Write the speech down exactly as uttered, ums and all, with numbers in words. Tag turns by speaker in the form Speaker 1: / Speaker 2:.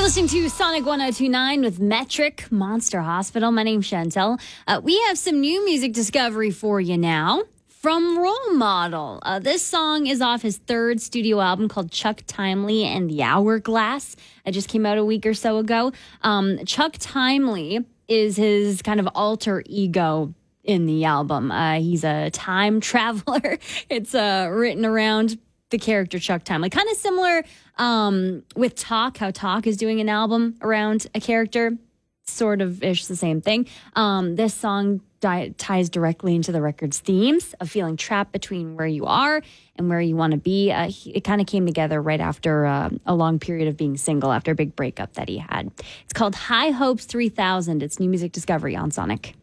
Speaker 1: You're listening to Sonic one oh two point nine with Metric Monster Hospital. My name's Chantel. Uh, we have some new music discovery for you now from Role Model. Uh, this song is off his third studio album called Chuck Timely and the Hourglass. It just came out a week or so ago. Um, Chuck Timely is his kind of alter ego in the album. Uh, he's a time traveler. It's uh, written around the character Chuck Timely. Kind of similar um, with Talk, how Talk is doing an album around a character. Sort of ish the same thing. Um, this song di- ties directly into the record's themes of feeling trapped between where you are and where you want to be. Uh, he, it kind of came together right after uh, a long period of being single, after a big breakup that he had. It's called High Hopes three thousand. It's new music discovery on Sonic.